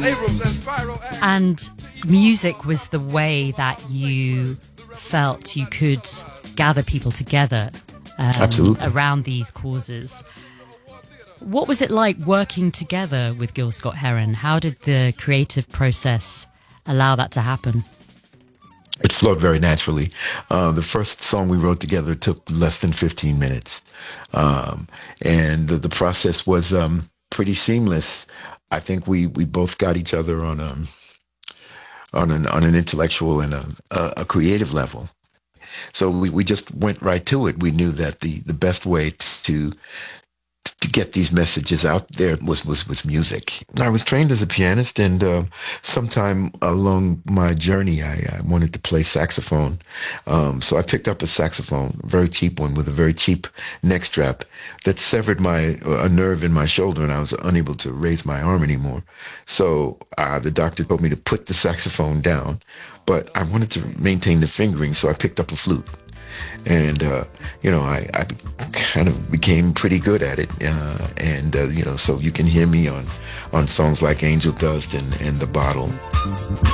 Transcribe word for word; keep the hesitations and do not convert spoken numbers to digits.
And music was the way that you felt you could gather people together um, Absolutely. around these causes. What was it like working together with Gil Scott-Heron? How did the creative process allow that to happen? It flowed very naturally. Uh, the first song we wrote together took less than fifteen minutes. Um, and the, the process was um, pretty seamless. I think we, we both got each other on a, on an, on an intellectual and a, a, a creative level. So we, we just went right to it. We knew that the, the best way to to get these messages out there was, was, was music. I was trained as a pianist, and uh, sometime along my journey, I, I wanted to play saxophone. Um, so I picked up a saxophone, a very cheap one with a very cheap neck strap that severed my a nerve in my shoulder, and I was unable to raise my arm anymore. So uh, the doctor told me to put the saxophone down, but I wanted to maintain the fingering, so I picked up a flute. And, uh, you know, I, I kind of became pretty good at it. Uh, and, uh, you know, so you can hear me on, on songs like Angel Dust and, and The Bottle.